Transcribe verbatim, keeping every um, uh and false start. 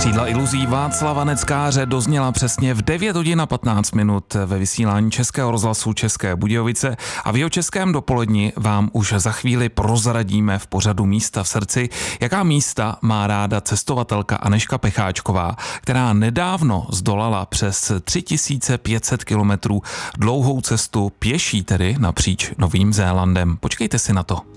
Křídla iluzí Václava Neckáře dozněla přesně v devět hodin a patnáct minut ve vysílání Českého rozhlasu České Budějovice a v Jihočeském dopoledni vám už za chvíli prozradíme v pořadu Místa v srdci, jaká místa má ráda cestovatelka Anežka Pecháčková, která nedávno zdolala přes tři tisíce pět set kilometrů dlouhou cestu pěší tedy napříč Novým Zélandem. Počkejte si na to.